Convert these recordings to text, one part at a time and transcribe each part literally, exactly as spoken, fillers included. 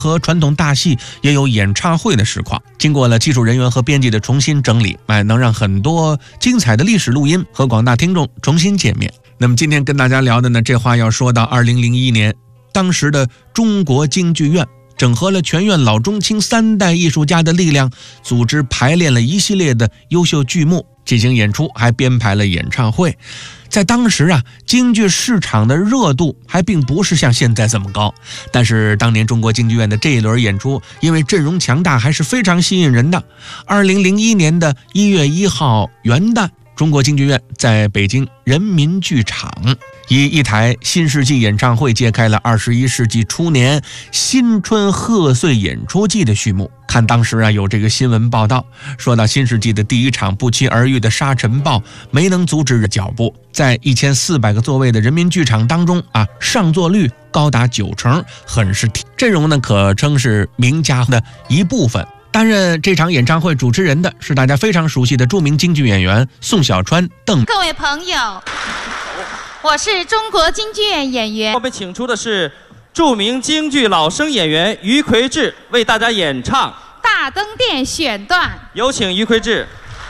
和传统大戏也有演唱会的实况。经过了技术人员和编辑的重新整理，哎，能让很多精彩的历史录音和广大听众重新见面。那么今天跟大家聊的呢，这话要说到二零零一年，当时的中国京剧院整合了全院老中青三代艺术家的力量，组织排练了一系列的优秀剧目，进行演出，还编排了演唱会。在当时啊，京剧市场的热度还并不是像现在这么高，但是当年中国京剧院的这一轮演出，因为阵容强大，还是非常吸引人的。二零零一年的一月一号元旦，中国京剧院在北京人民剧场以一台新世纪演唱会揭开了二十一世纪初年新春贺岁演出季的序幕。看当时啊，有这个新闻报道说到新世纪的第一场不期而遇的沙尘暴没能阻止脚步，在一千四百个座位的人民剧场当中啊，上座率高达九成，很是阵容呢可称是名家的一部分。担任这场演唱会主持人的是大家非常熟悉的著名京剧演员宋小川、邓。 各位朋友，我是中国京剧院演员。 我们请出的是著名京剧老生演员于魁智，为大家演唱《 大灯殿》选段。 有请于魁智。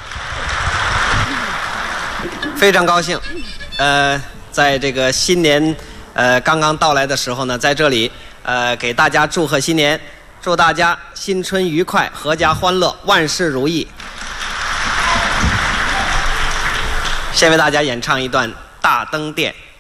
非常高兴，呃，在这个新年呃刚刚到来的时候呢，在这里呃给大家祝贺新年。祝大家新春愉快，阖家欢乐，万事如意。先为大家演唱一段《大灯殿》。